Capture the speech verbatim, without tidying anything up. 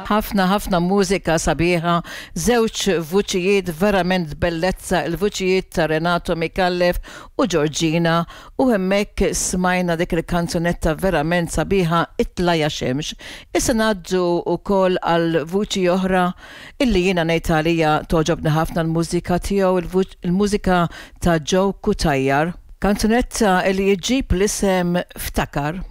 ħafna ħafna mużika sabiħa, żewġ vuċijiet verament bellezza, il-vuċijiet ta' Renato Mikallef u Giorgina, u hemmhekk smajna dik il-kanzunetta verament sabiħa Itla ja xemx. Issa ngħaddu wkoll għal vuċi oħra illi jiena ngħid għalija toġobni ħafna l-mużika tiegħu, il-mużika ta' Joe Kutajjar. Kanzunetta li jġib l-isem Ftakar.